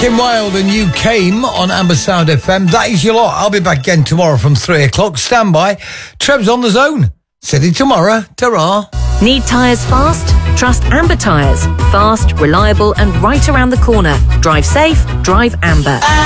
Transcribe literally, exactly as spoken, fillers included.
Kim Wilde and You Came on Amber Sound F M. That is your lot. I'll be back again tomorrow from three o'clock. Stand by. Treb's on the zone. City tomorrow. Ta-ra. Need tyres fast? Trust Amber Tyres. Fast, reliable and right around the corner. Drive safe. Drive Amber.